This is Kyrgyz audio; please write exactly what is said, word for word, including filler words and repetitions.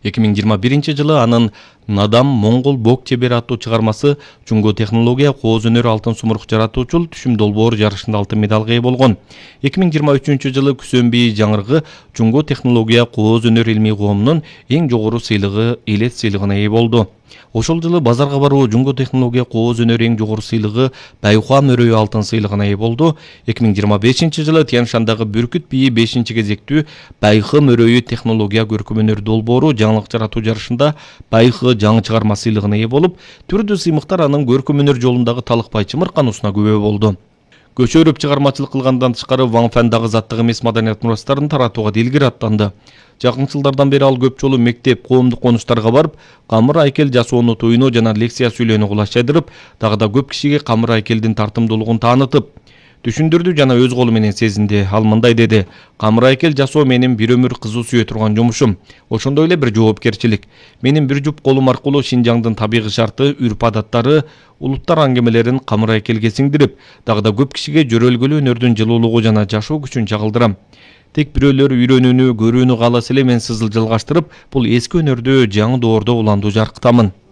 эки миң жыйырма биринчи жылы анын Надам Моңгол Бок чебери аттуу чыгармасы Жунго технология кооз өнөр алтын сумурук жаратуучул түшүм долбоор жарышында алтын медалга ээ болгон. эки миң жыйырма үчүнчү жылы Күсөнбий жаңыргы Жунго технология кооз өнөр илмий коомунун эң жогору сыйлыгы элет сыйлыгына ээ болду. Ошол жылы базарга баруу Жунго технология кооз өнөр эң жогору сыйлыгы Байхуа мөрөйү алтын сыйлыгына ээ болду. эки миң жыйырма бешинчи жылы Тянь-Шандагы Бүркүт бийи бешинчи кезектүү Байхы мөрөйү технология көркөм өнөр долбоору жаңылык жаратуу жарышында Байхы жаңы чыгарма сыйлыгына ээ болуп, түрдүү сыймыктар анын көркөм өнөр жолундагы талыкпай чымыркануусуна күбө болду. Көчөрүп чыгармачылык кылгандан тышкары Ван Фэн дагы заттык эмес маданият мурастарын таратууга дилгир аттанды. Жакын жылдардан бери ал көп жолу мектеп, коомдук конуштарга барып, камыр айкел жасоону туйноо жана лекция сүйлөөнү кулаш жайдырып, дагы да көп кишиге камыр айкелдин тартымдуулугун таанытып, түшүндүрдү жана өз колу менен сезинди. Ал мындай деди: камыр айкел жасоо менин бир өмүр кызуу сүйө турган жумушум. Ошондой эле бир жоопкерчилик. Менин бир жуп колум аркылуу Шинжаңдын табигый шарты, үрп-адаттары, улуттар аңгемелерин камыр айкелге сиңдирип, дагы да көп кишиге жөрөлгөлүү өнөрдүн жылуулугу жана жашоо күчүн чагылдырам. Тек бирөөлөр үйрөнүүнү, көрүүнү кааласа эле мен сызыл жалгаштырып, бул эски өнөрдү жаңы доордо уландуу жаркытамын.